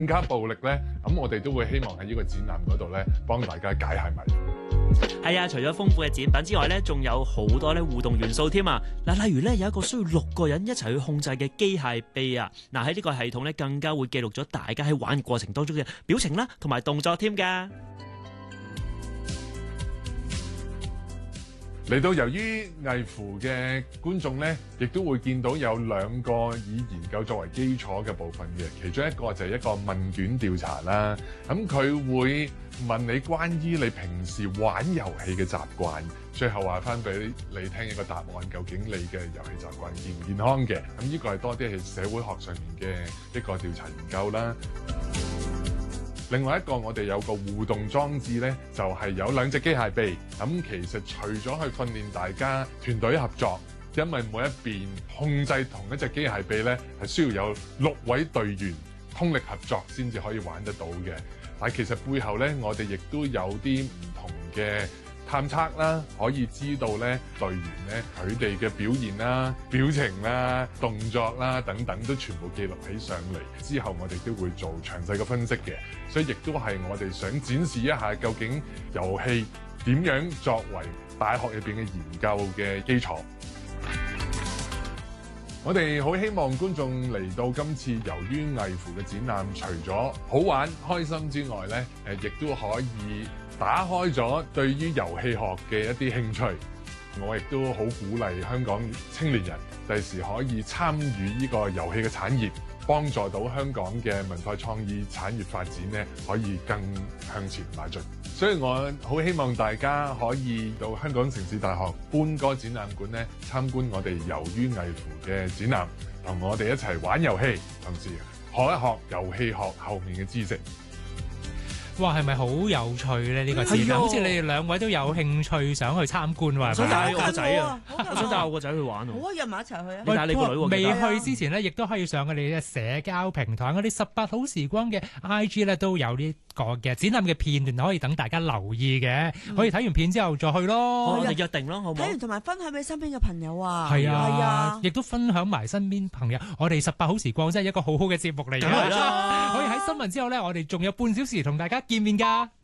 更加暴力咧，咁我哋都會希望喺呢個展覽嗰度咧，幫大家解下謎。 係啊，除咗豐富嘅展品之外咧，仲有好多咧互動元素添啊！嗱，例如咧有一個需要6個人一齊去控制嘅機械臂啊！嗱，喺呢個系統咧更加會記錄咗大家喺玩嘅過程當中嘅表情啦，同埋動作添㗎。 嚟到由於藝符嘅觀眾咧，亦都會見到有2個以研究作為基礎嘅部分嘅，其中一個就係一個問卷調查啦。咁佢會問你關於你平時玩遊戲嘅習慣，最後話翻俾你聽一個答案，究竟你嘅遊戲習慣健唔健康嘅？咁呢個係多啲係社會學上面嘅一個調查研究啦。另外一個我哋有個互動裝置咧，就係有2隻機械臂。咁其實除咗去訓練大家團隊合作，因為每一邊控制同一隻機械臂咧，係需要有6位隊員通力合作先至可以玩得到嘅。但係其實背後咧，我哋亦都有啲唔同嘅探測啦，可以知道咧隊員咧佢哋嘅表現啦、表情啦、動作啦等等都全部記錄起上嚟。之後我哋都會做詳細嘅分析嘅，所以亦都係我哋想展示一下究竟遊戲點樣作為大學入邊嘅研究嘅基礎。我哋好希望觀眾嚟到今次由於藝符嘅展覽，除咗好玩開心之外咧，亦都可以打開咗對於遊戲學嘅一啲興趣。我亦都好鼓勵香港青年人第時可以參與呢個遊戲嘅產業，幫助到香港嘅文化創意產業發展咧，可以更向前邁進。所以我好希望大家可以到香港城市大學搬歌展覽館咧，參觀我哋由於藝符嘅展覽，同我哋一齊玩遊戲，同時學一學遊戲學後面嘅知識。 哇，係咪好有趣咧？呢個展覽好似你哋2位都有興趣想去參觀喎，係咪？ 想帶我個仔啊！ 我我想帶我個仔去玩喎。 好啊，約埋一齊去啊！ 你帶你個女喎。 未去之前咧，亦都可以上佢哋嘅社交平台，嗰啲18好時光嘅 IG 咧都有呢個嘅展覽嘅片段可以等大家留意嘅，可以睇完片之後再去咯。 我哋約定咯，好唔好？ 睇完同埋分享俾身邊嘅朋友啊！ 係啊， 係啊， 亦都分享埋身邊朋友。我哋18好時光真係一個好好嘅節目嚟嘅， 梗係啦。 可以喺新聞之後咧，我哋仲有半小時同大家見面㗎。